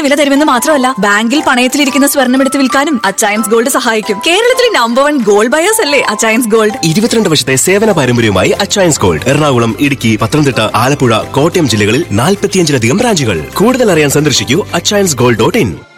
വില തരുമെന്ന് മാത്രമല്ല, ബാങ്കിൽ പണയത്തിലിരിക്കുന്ന സ്വർണം എടുത്ത് വിൽക്കാനും അച്ചയൻസ് ഗോൾഡ് സഹായിക്കും. കേരളത്തിലെ നമ്പർ 1 ഗോൾഡ് ബയേഴ്സ് അല്ലേ അച്ചയൻസ് ഗോൾഡ്. 22 വർഷത്തെ സേവന പാരമ്പര്യവുമായി അച്ചയൻസ് ഗോൾഡ്. എറണാകുളം, ഇടുക്കി, പത്തനംതിട്ട, ആലപ്പുഴ, കോട്ടയം ജില്ലകളിൽ 45-ലധികം ബ്രാഞ്ചുകൾ. കൂടുതൽ അറിയാൻ സന്ദർശിക്കൂ achainsgold.in.